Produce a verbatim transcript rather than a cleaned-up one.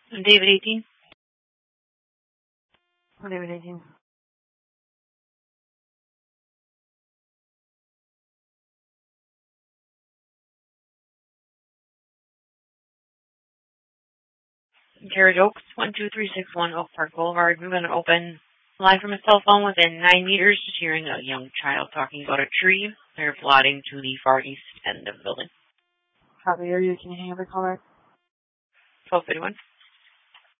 David eighteen. David eighteen. Carriage Oaks, one two three six one Oak Park Boulevard. We're going to open line from a cell phone within nine meters, just hearing a young child talking about a tree. They're plotting to the far east end of the building. Copy. Are you? Can you hang up the call back? twelve thirty-one.